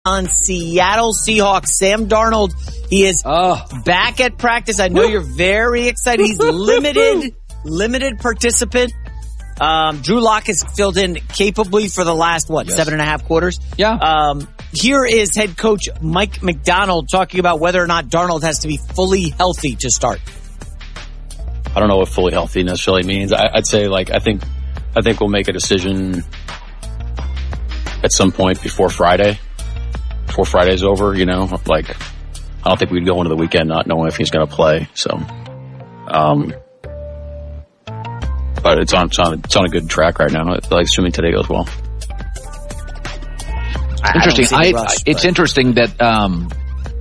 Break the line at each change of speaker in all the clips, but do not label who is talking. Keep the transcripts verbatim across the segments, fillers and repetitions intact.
on Seattle Seahawks. Sam Darnold, he is
oh.
back at practice. I know you're very excited. He's limited, limited participant. Um, Drew Lock has filled in capably for the last, what, yes. seven and a half quarters?
Yeah.
Um, here is head coach Mike McDonald talking about whether or not Darnold has to be fully healthy to start.
I don't know what fully healthy necessarily means. I, I'd say, like, I think, I think we'll make a decision at some point before Friday, before Friday's over, you know, like, I don't think we'd go into the weekend not knowing if he's going to play. So, um, but it's on, it's on, it's on a good track right now. Like, assuming today goes well.
Interesting. I, rush, I it's interesting that, um,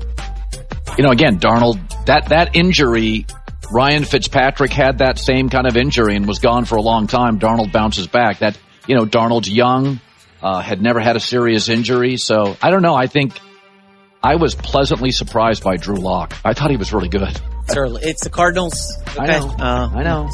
you know, again, Darnold, that, that injury, Ryan Fitzpatrick had that same kind of injury and was gone for a long time. Darnold bounces back. That, you know, Darnold's young, uh, had never had a serious injury. So I don't know. I think I was pleasantly surprised by Drew Lock. I thought he was really good.
It's early. It's the Cardinals. Okay.
I know.
Uh,
I know.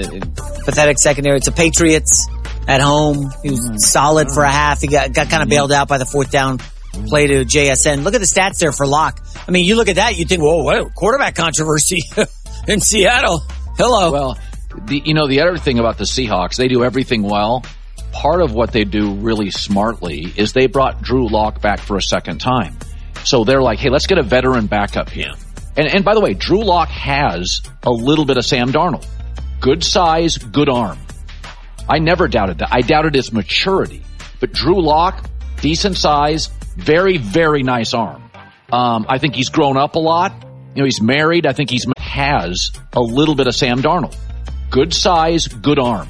The pathetic secondary. It's the Patriots at home. He was mm-hmm. solid for a half. He got, got kind of bailed out by the fourth down play to J S N. Look at the stats there for Lock. I mean, you look at that, you think, whoa, whoa, quarterback controversy in Seattle. Hello.
Well, the, you know, the other thing about the Seahawks, they do everything well. Part of what they do really smartly is they brought Drew Lock back for a second time. So they're like, hey, let's get a veteran backup here. And, and by the way, Drew Lock has a little bit of Sam Darnold. Good size, good arm. I never doubted that. I doubted his maturity. But Drew Lock, decent size, very, very nice arm. Um, I think he's grown up a lot. You know, he's married. I think he's has a little bit of Sam Darnold. Good size, good arm.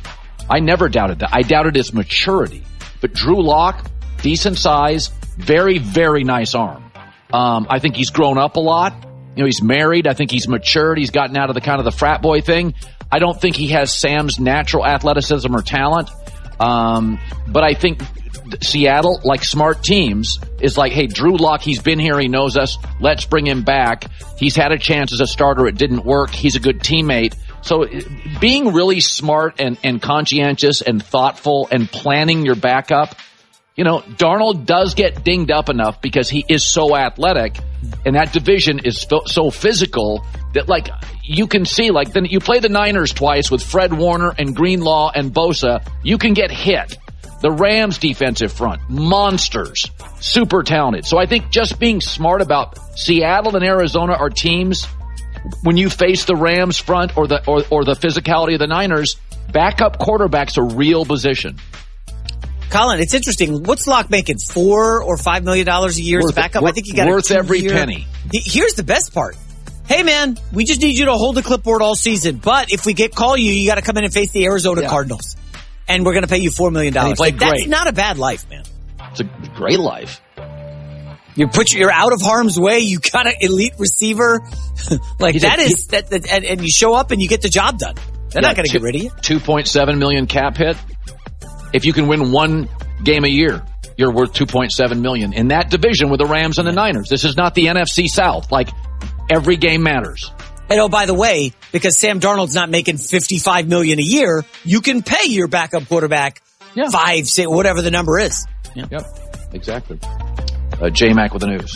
I never doubted that. I doubted his maturity. But Drew Lock, decent size, very, very nice arm. Um, I think he's grown up a lot. You know, he's married. I think he's matured. He's gotten out of the kind of the frat boy thing. I don't think he has Sam's natural athleticism or talent. Um, but I think Seattle, like smart teams, is like, hey, Drew Lock, he's been here. He knows us. Let's bring him back. He's had a chance as a starter. It didn't work. He's a good teammate. So being really smart and, and conscientious and thoughtful and planning your backup, you know, Darnold does get dinged up enough because he is so athletic and that division is so physical that, like, you can see, like, then you play the Niners twice with Fred Warner and Greenlaw and Bosa, you can get hit. The Rams defensive front, monsters, super talented. So I think just being smart about Seattle and Arizona are teams, when you face the Rams front or the or, or the physicality of the Niners, backup quarterback's a real position.
Colin, it's interesting. What's Lock making? Four or five million dollars a year as a backup?
Worth,
I think he got
worth
a
every
year.
penny.
Here's the best part. Hey, man, we just need you to hold the clipboard all season. But if we get call you, you got to come in and face the Arizona yeah. Cardinals. And we're going to pay you four million dollars.
Like,
that's
great.
not a bad life, man.
It's a great life.
You put you're out of harm's way. You got an elite receiver. like
He's
that
a,
is that, that and, and you show up and you get the job done. They're yeah, not going to get rid of you.
two point seven million cap hit. If you can win one game a year, you're worth two point seven million in that division with the Rams and the Niners. This is not the N F C South. Like, every game matters.
And oh, by the way, because Sam Darnold's not making fifty-five million dollars a year, you can pay your backup quarterback yeah. five, six, whatever the number is.
Yeah. Yep, exactly. Uh, J-Mac with the news.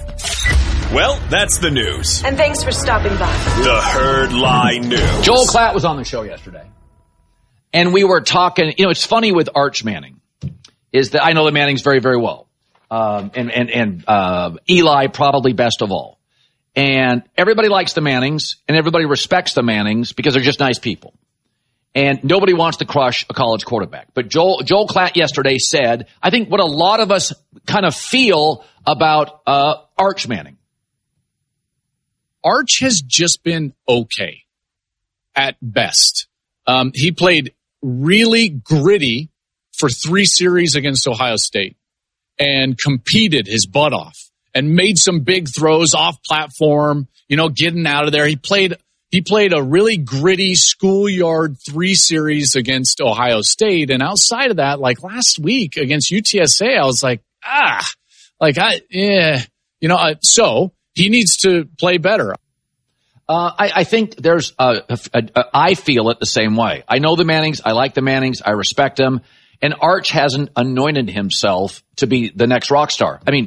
Well, that's the news.
And thanks for stopping by.
The Herd Lie News.
Joel Klatt was on the show yesterday. And we were talking, you know, it's funny with Arch Manning, is that I know the Mannings very, very well. Um, and, and, and, uh, Eli probably best of all. And everybody likes the Mannings, and everybody respects the Mannings because they're just nice people. And nobody wants to crush a college quarterback. But Joel, Joel Klatt yesterday said, I think what a lot of us kind of feel about uh Arch Manning.
Arch has just been okay at best. Um, he played really gritty for three series against Ohio State and competed his butt off. And made some big throws off platform, you know, getting out of there. He played, he played a really gritty schoolyard three series against Ohio State. And outside of that, like last week against U T S A, I was like, ah, like I, yeah, you know, uh, so he needs to play better.
Uh, I, I think there's a, a, a, a, I feel it the same way. I know the Mannings. I like the Mannings. I respect them. And Arch hasn't anointed himself to be the next rock star. I mean,